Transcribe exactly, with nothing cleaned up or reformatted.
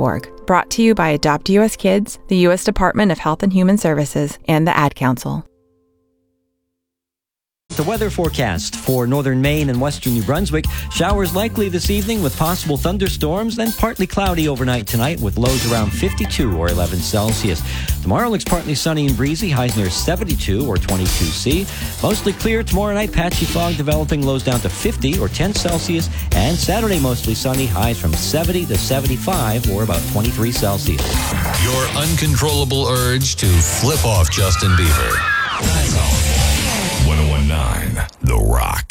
org. Brought to you by Adopt U S Kids, the U S Department of Health and Human Services, and the Ad Council. The weather forecast for northern Maine and western New Brunswick. Showers likely this evening with possible thunderstorms, then partly cloudy overnight tonight with lows around fifty-two or eleven Celsius. Tomorrow looks partly sunny and breezy, highs near seventy-two or twenty-two C. Mostly clear tomorrow night, patchy fog developing, lows down to fifty or ten Celsius. And Saturday mostly sunny, highs from seventy to seventy-five or about twenty-three Celsius. Your uncontrollable urge to flip off Justin Bieber. one oh one point nine The Rock.